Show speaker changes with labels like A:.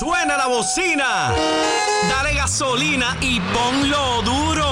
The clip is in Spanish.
A: suena la bocina, dale gasolina y ponlo duro.